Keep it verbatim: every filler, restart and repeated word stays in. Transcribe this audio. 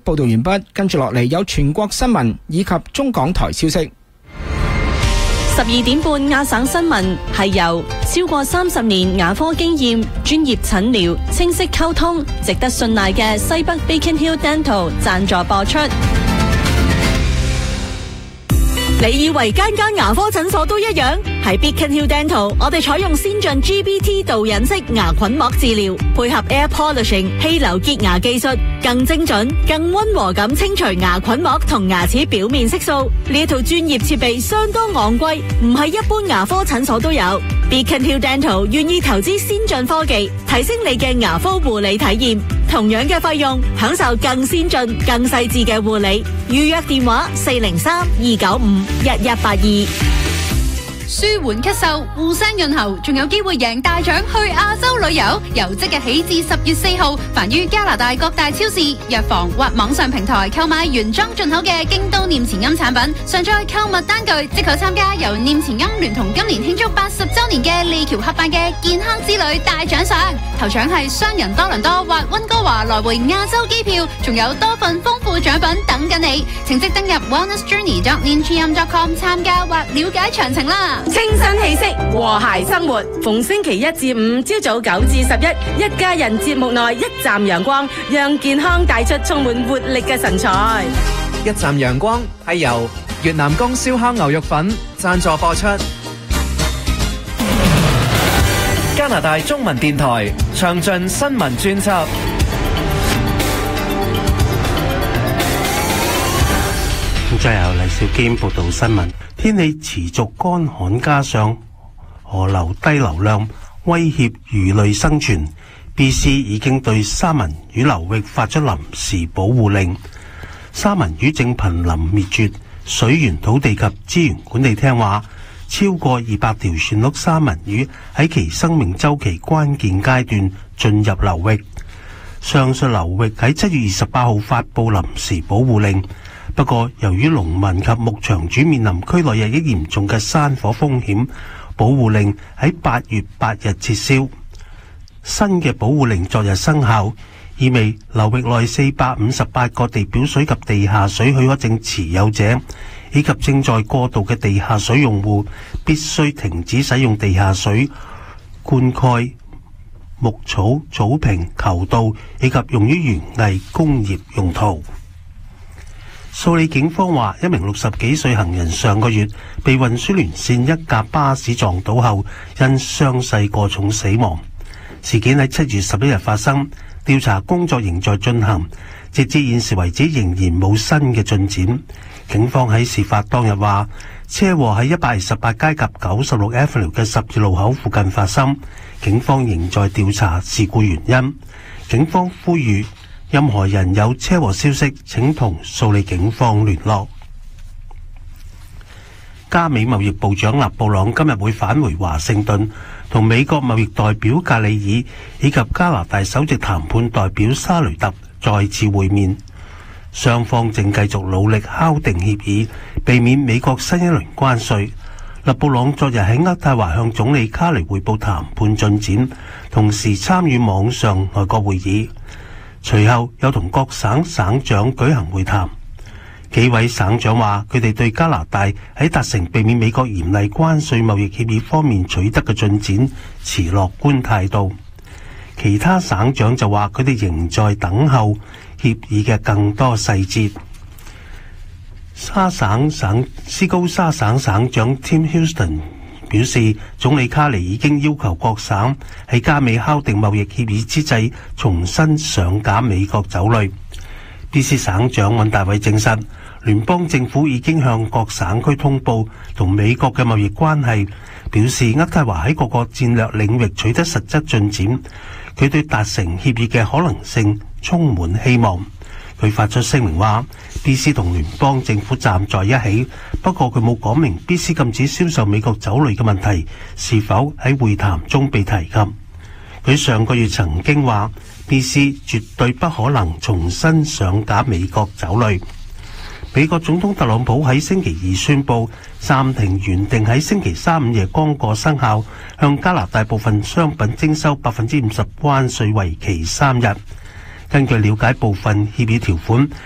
報道完畢，跟住落嚟有全國新聞以及中港台消息。 十二點半亞省新聞係由超過三十年牙科經驗、專業診療、清晰溝通、值得信賴嘅西北 Beacon Hill Dental 贊助播出。你以為間間牙科診所都一樣？喺 Beacon Hill Dental， 我哋採用先進 G B T 導引式牙菌膜治療，配合 Air Polishing 氣流潔牙技術，更精準、更溫和咁清除牙菌膜同牙齒表面色素。呢一套專業設備相當昂貴，唔係一般牙科診所都有。Beacon Hill Dental 願意投資先進科技，提升你嘅牙科護理體驗。同樣嘅費用，享受更先進、更細緻嘅護理。預約電話四零三二九五一一八二。 舒緩咳嗽、護聲潤喉，仲有機會贏大獎去亞洲旅遊。由即日起至十月四號，凡於加拿大各大超市、藥房或網上平台購買原裝進口嘅京都念慈菴產品，上載購物單據，即可參加由念慈菴聯同今年慶祝八十週年嘅利橋合辦嘅健康之旅大獎賞。頭獎係雙人多倫多或溫哥華來回亞洲機票，仲有多份豐富獎品等緊你。請即登入 wellness journey dot nin c m dot com 參加或了解詳情啦。 清新氣息，和諧生活。逢星期一至五朝早九至十一，一家人節目內一站陽光，讓健康帶出充滿活力嘅神采。 一站陽光係由越南宮燒烤牛肉粉贊助播出。加拿大中文電台詳盡新聞專輯。 再由黎少堅報道新聞。天氣持續乾旱，加上河流低流量威脅魚類生存， B C 已經對三文魚流域發出臨時保護令。三文魚正瀕臨滅絕。水源土地及資源管理廳話，超過二百條船蛹三文魚喺其生命週期關鍵階段進入流域。上述流域喺七月二十八號發布臨時保護令。不過，由於農民及牧場主面臨區內日益嚴重嘅山火風險，保護令喺八月八日撤銷。新嘅保護令昨日生效，意味流域內四百五十八個地表水及地下水許可證持有者，以及正在過渡嘅地下水用戶，必須停止使用地下水灌溉牧草、草坪、球道以及用於園藝工業用途。素里警方話，一名六十幾歲行人上個月被運輸連線一架巴士撞倒後，因傷勢過重死亡。事件喺七月十一日發生，調查工作仍在進行，截至現時為止仍然冇新嘅進展。警方喺事發當日話，車禍喺一百二十八街及九十六 Avenue 嘅十字路口附近發生，警方仍在調查事故原因。警方呼籲任何人有車禍消息，請同素里警方聯絡。加美貿易部長勒布朗今日會返回華盛頓，同美國貿易代表格里爾以及加拿大首席談判代表沙雷特再次會面。雙方正繼續努力敲定協議，避免美國新一輪關稅。勒布朗昨日喺渥太華向總理卡尼匯報談判進展，同時參與網上內閣會議。隨後又同各省省長舉行會談，幾位省長話佢哋對加拿大喺達成避免美國嚴厲關稅貿易協議方面取得嘅進展持樂觀態度。其他省長就話佢哋仍在等候協議嘅更多細節。沙省省斯高沙省省長 Tim Houston 表示，總理卡尼已經要求各省喺加美敲定貿易協議之際重新上架美國酒類。B C 省長尹大偉證實，聯邦政府已經向各省區通報同美國嘅貿易關係，表示渥太華喺各個戰略領域取得實質進展，佢對達成協議嘅可能性充滿希望。佢發出聲明話 B C 同聯邦政府站在一起，不過佢冇講明 B C 禁止銷售美國酒類嘅問題是否喺會談中被提及。佢上個月曾經話 B C 絕對不可能重新上架美國酒類。美國總統特朗普喺星期二宣布暫停原定喺星期三午夜剛過生效向加拿大部分商品徵收百分之五十關稅，為期三日。根據了解，部分協議條款